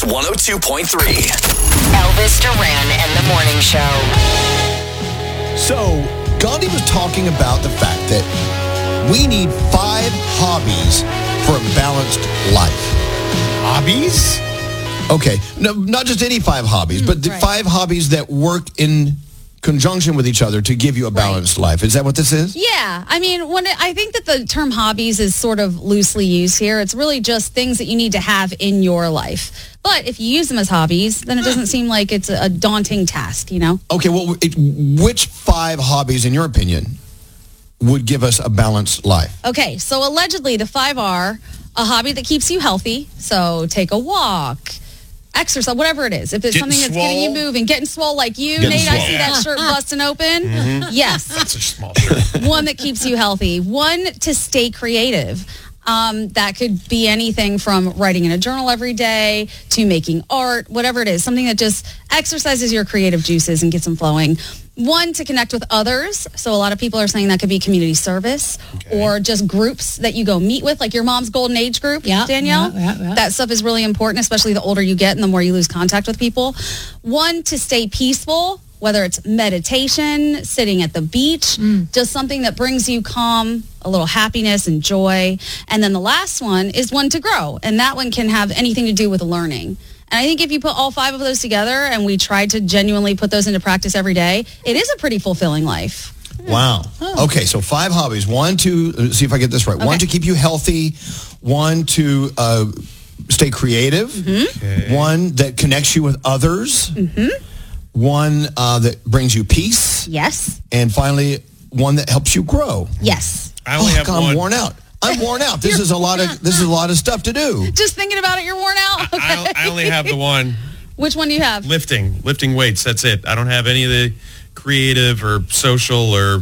102.3. Elvis Duran and the Morning Show. So, Gandhi was talking about the fact that we need 5 hobbies for a balanced life. Hobbies? Okay, no, not just any 5 hobbies, but the 5 hobbies that work in conjunction with each other to give you a balanced life. Is that what this is? Yeah. I mean, I think that the term hobbies is sort of loosely used here. It's really just things that you need to have in your life. But if you use them as hobbies, then it doesn't seem like it's a daunting task, you know? Okay, well, which 5 hobbies, in your opinion, would give us a balanced life? Okay, so allegedly the 5 are a hobby that keeps you healthy. So take a walk, exercise, whatever it is. If it's something that's getting you moving, getting swole like you, Nate, I see that shirt busting open. Yes. That's a small shirt. One that keeps you healthy. One to stay creative. That could be anything from writing in a journal every day to making art, whatever it is. Something that just exercises your creative juices and gets them flowing. One, to connect with others. So a lot of people are saying that could be community service or just groups that you go meet with, like your mom's golden age group, Danielle. Yeah. That stuff is really important, especially the older you get and the more you lose contact with people. One, to stay peaceful, whether it's meditation, sitting at the beach, just something that brings you calm, a little happiness and joy. And then the last one is one to grow. And that one can have anything to do with learning. And I think if you put all 5 of those together and we try to genuinely put those into practice every day, it is a pretty fulfilling life. Wow. Okay, so 5 hobbies. 1 to, let's see if I get this right. Okay. 1 to keep you healthy. 1 to stay creative. 1 that connects you with others. 1 that brings you peace. Yes. And finally, 1 that helps you grow. Yes. I only have God, one. I'm worn out. I'm worn out. This is a lot of stuff to do. Just thinking about it, you're worn out? Okay. I only have the one. Which one do you have? Lifting weights. That's it. I don't have any of the creative or social or.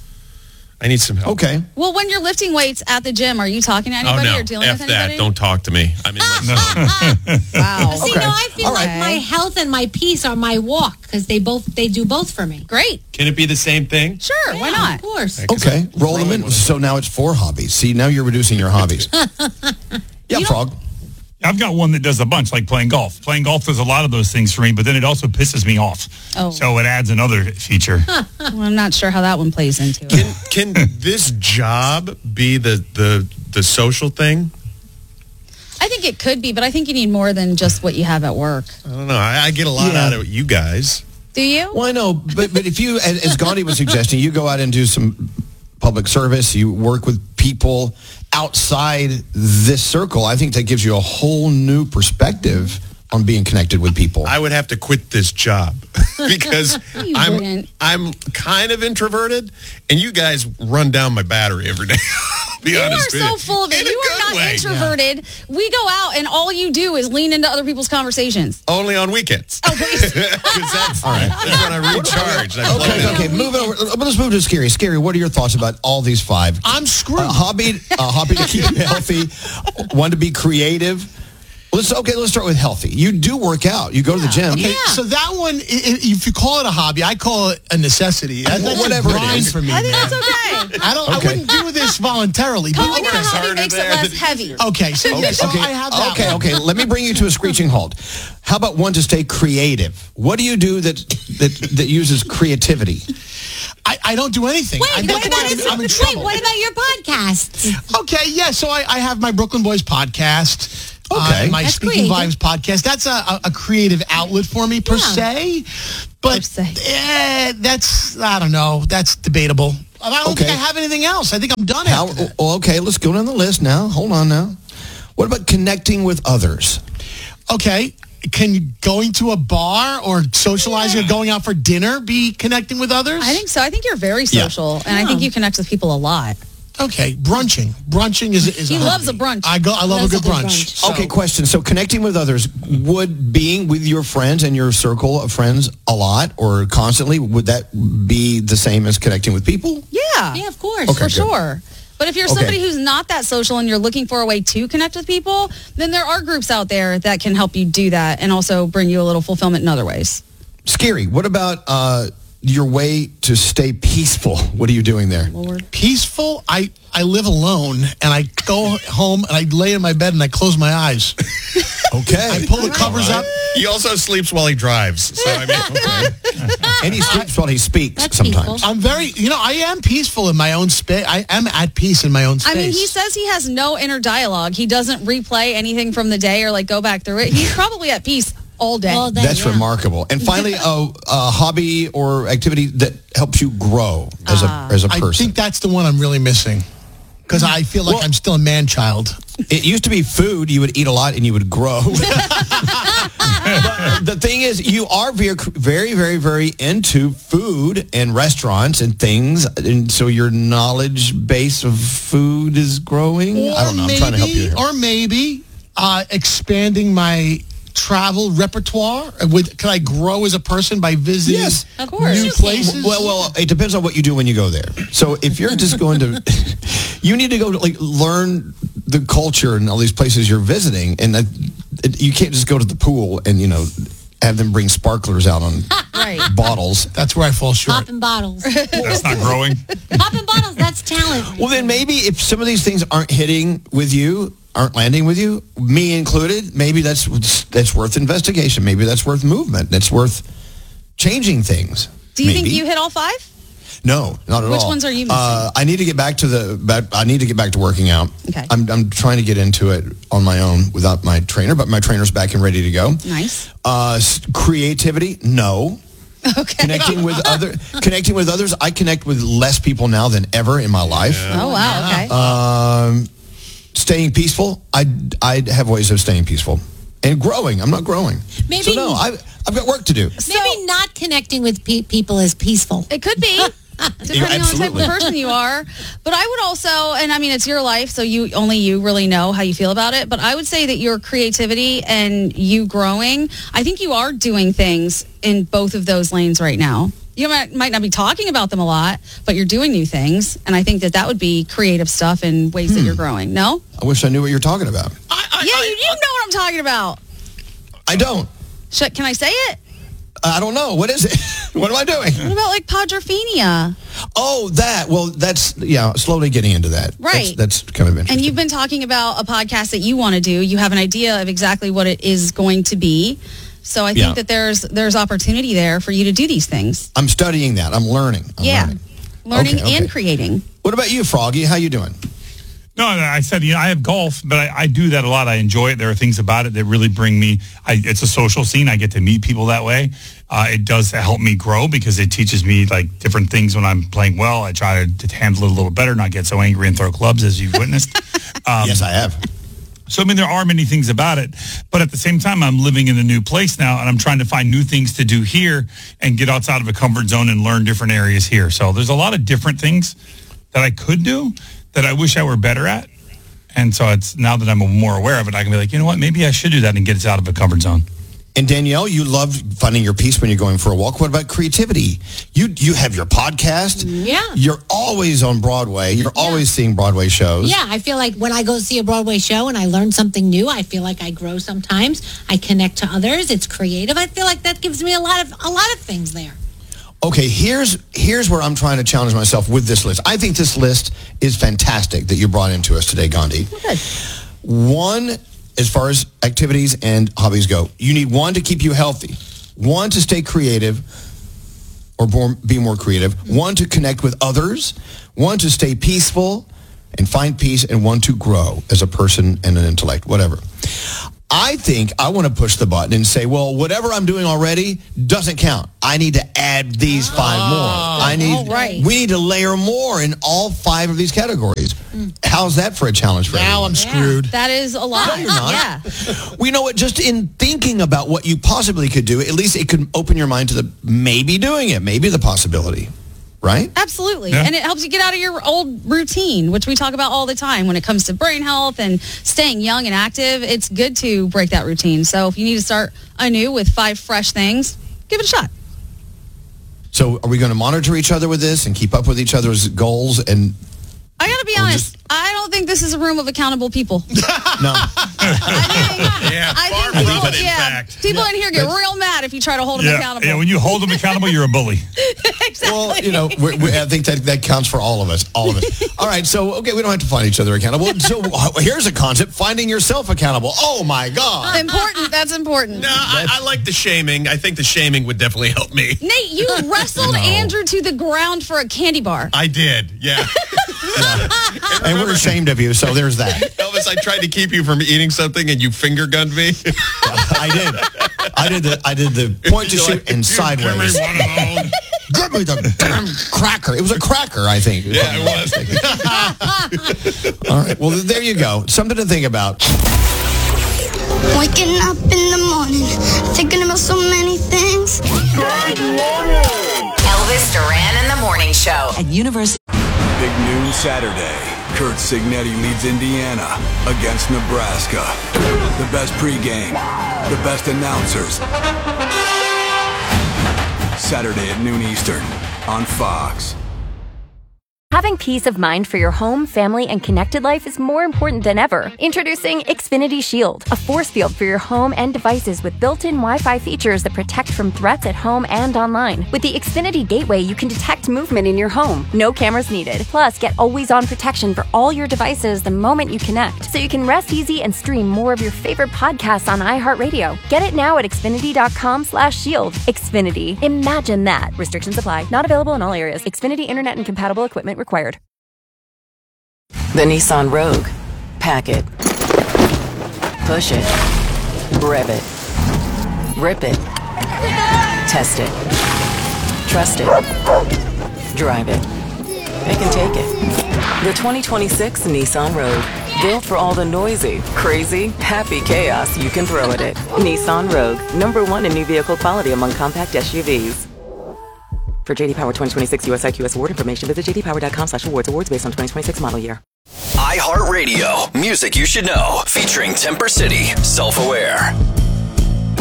I need some help. Okay. Well, when you're lifting weights at the gym, are you talking to anybody or dealing with anybody? Don't talk to me. I'm in my Wow. See, Okay. no, I feel All like right. my health and my peace are my walk because they do both for me. Great. Can it be the same thing? Sure. Why Yeah, not? Of course. Okay. Roll them in. So now it's 4 hobbies. See, now you're reducing your hobbies. Yeah, Frog. I've got one that does a bunch, like playing golf. Playing golf does a lot of those things for me, but then it also pisses me off. Oh. So it adds another feature. Well, I'm not sure how that one plays into it. Can this job be the social thing? I think it could be, but I think you need more than just what you have at work. I don't know. I get a lot out of you guys. Do you? Well, I know, but if you, as Gandhi was suggesting, you go out and do some public service, you work with people outside this circle, I think that gives you a whole new perspective on being connected with people. I would have to quit this job because You wouldn't. I'm kind of introverted, and you guys run down my battery every day. Be You are honest with so full of it. In a You are good not way. introverted. We go out and all you do is lean into other people's conversations. Only on weekends. Oh, please. 'Cause that's when I recharge. I plug in. Okay, move over. Let's move to Scary. Scary, what are your thoughts about all these 5? I'm screwed. A hobby to keep you healthy, 1 to be creative. Let's start with healthy. You do work out. You go to the gym. Okay, so that one, if you call it a hobby, I call it a necessity. That's whatever a it grind is. for me. I think man. that's okay. I wouldn't do this voluntarily. But Calling it a It's hobby harder makes it there less than- heavy. okay, so I have that. one. Okay. Let me bring you to a screeching halt. How about 1 to stay creative? What do you do that uses creativity? I don't do anything. Wait, That's why I'm in trouble. what about your podcasts? Okay, yeah. So I have my Brooklyn Boys podcast. Okay. And my That's Speaking creative. Vibes podcast. That's a creative outlet for me per se. But Per se. that's, I don't know. That's debatable. I don't think Okay. I have anything else. I think I'm done after that. Okay, let's go down the list now. Hold on now. What about connecting with others? Okay. Can going to a bar or socializing or going out for dinner be connecting with others? I think so. I think you're very social, and I think you connect with people a lot. Okay, brunching. Brunching is He a loves hobby. a brunch. I love a Loves good a good brunch. brunch. So- Okay, question. So connecting with others, would being with your friends and your circle of friends a lot or constantly, would that be the same as connecting with people? Yeah. Yeah, of course. Okay. For good. sure. But if you're Okay. somebody who's not that social and you're looking for a way to connect with people, then there are groups out there that can help you do that and also bring you a little fulfillment in other ways. Scary. What about your way to stay peaceful? What are you doing there? Peaceful. I live alone, and I go home and I lay in my bed and I close my eyes. Okay. I pull the covers up. He also sleeps while he drives. So I mean, And he sleeps while he speaks That's sometimes. peaceful. I'm very, I am peaceful in my own space. I am at peace in my own space. I mean, he says he has no inner dialogue. He doesn't replay anything from the day or like go back through it. He's probably at peace all day. All day. That's Yeah. remarkable. And finally, a hobby or activity that helps you grow as a I person. think that's the one I'm really missing. Because I feel like Well- I'm still a man-child. It used to be food. You would eat a lot and you would grow. But the thing is, you are very, very, very into food and restaurants and things. And so your knowledge base of food is growing. I don't know. I'm trying to help you here. Or maybe expanding my travel repertoire. Can I grow as a person by visiting Yes, of course. new You can. places? Well, it depends on what you do when you go there. So if you're just going to, you need to go to learn the culture and all these places you're visiting, and you can't just go to the pool and have them bring sparklers out on Right. bottles. That's where I fall short. Popping bottles. That's not growing. Popping bottles, that's talent. Well, then maybe if some of these things aren't hitting with you, aren't landing with you, me included, maybe that's worth investigation. Maybe that's worth movement. That's worth changing things. Do you think Maybe. you hit all 5? No, not at Which all. ones are you missing? I need to get back to working out. Okay. I'm trying to get into it on my own without my trainer, but my trainer's back and ready to go. Nice. Creativity, no. Okay. Connecting with others. I connect with less people now than ever in my life. Oh, wow. Okay. Staying peaceful, I have ways of staying peaceful and growing. I'm not growing. Maybe- So no, I've got work to do. Maybe not connecting with people is peaceful. It could be, depending on the type absolutely. of person you are. But I would also, and I mean, it's your life, so only you really know how you feel about it. But I would say that your creativity and you growing, I think you are doing things in both of those lanes right now. You might not be talking about them a lot, but you're doing new things. And I think that would be creative stuff in ways that you're growing. No? I wish I knew what you're talking about. Yeah, you know what I'm talking about. I don't. Can I say it? I don't know. What is it? What am I doing? What about like Podrophenia? Oh, that. Well, that's, slowly getting into that. Right. That's kind of interesting. And you've been talking about a podcast that you want to do. You have an idea of exactly what it is going to be. So I think that there's opportunity there for you to do these things. I'm studying that. I'm learning. Learning Okay. and creating. What about you, Froggy? How you doing? No, I said, I have golf, but I do that a lot. I enjoy it. There are things about it that really bring me, it's a social scene. I get to meet people that way. It does help me grow because it teaches me like different things when I'm playing well. I try to handle it a little better, not get so angry and throw clubs as you've witnessed. Yes, I have. So, I mean, there are many things about it, but at the same time, I'm living in a new place now, and I'm trying to find new things to do here and get outside of a comfort zone and learn different areas here. So there's a lot of different things that I could do that I wish I were better at. And so it's now that I'm more aware of it, I can be like, you know what, maybe I should do that and get us out of a comfort zone. And Danielle, you love finding your peace when you're going for a walk. What about creativity? You have your podcast. Yeah. You're always on Broadway. You're always seeing Broadway shows. Yeah, I feel like when I go see a Broadway show and I learn something new, I feel like I grow sometimes. I connect to others. It's creative. I feel like that gives me a lot of things there. Okay, here's where I'm trying to challenge myself with this list. I think this list is fantastic that you brought into us today, Gandhi. Good. One, as far as activities and hobbies go, you need one to keep you healthy, one to stay creative or be more creative, one to connect with others, one to stay peaceful and find peace, and one to grow as a person and an intellect, whatever. I think I want to push the button and say, well, whatever I'm doing already doesn't count. I need to add these 5 more. right. We need to layer more in all 5 of these categories. How's that for a challenge for Now everyone? I'm screwed. That is a lot. No, you're not. Yeah. We know what, just in thinking about what you possibly could do, at least it could open your mind to the maybe doing it, maybe the possibility, right? Absolutely. Yeah. And it helps you get out of your old routine, which we talk about all the time when it comes to brain health and staying young and active. It's good to break that routine. So if you need to start anew with 5 fresh things, give it a shot. So are we going to monitor each other with this and keep up with each other's goals? And I got to be honest, I don't think this is a room of accountable people. no, I think Yeah, I far think from but in fact. People in here get real mad if you try to hold them accountable. Yeah, when you hold them accountable, you're a bully. Exactly. Well, I think that counts for all of us. All right, so, okay, we don't have to find each other accountable. So here's a concept, finding yourself accountable. Oh, my God. Important. That's important. No, I like the shaming. I think the shaming would definitely help me. Nate, you wrestled Andrew to the ground for a candy bar. I did, yeah. And we're ashamed of you, so there's that. Elvis, I tried to keep you from eating something and you finger gunned me. I did. I did the point to shoot and sideways. Give me the damn cracker. It was a cracker, I think. Yeah, it was. All right. Well, there you go. Something to think about. Waking up in the morning, thinking about so many things. Elvis Duran and the Morning Show. At University. Big noon Saturday. Kurt Signetti leads Indiana against Nebraska. The best pregame, the best announcers. Saturday at noon Eastern on Fox. Having peace of mind for your home, family, and connected life is more important than ever. Introducing Xfinity Shield, a force field for your home and devices with built-in Wi-Fi features that protect from threats at home and online. With the Xfinity Gateway, you can detect movement in your home. No cameras needed. Plus, get always-on protection for all your devices the moment you connect, so you can rest easy and stream more of your favorite podcasts on iHeartRadio. Get it now at Xfinity.com/shield. Xfinity. Imagine that. Restrictions apply. Not available in all areas. Xfinity Internet and compatible equipment required. The Nissan Rogue. Pack it. Push it. Rev it. Rip it. Test it. Trust it. Drive it. Pick and take it. The 2026 Nissan Rogue. Built for all the noisy, crazy, happy chaos you can throw at it. Nissan Rogue. #1 in new vehicle quality among compact SUVs. For JD Power 2026 US IQS award information, visit jdpower.com/awards. Awards based on 2026 model year. iHeartRadio, music you should know, featuring Temper City, Self-Aware.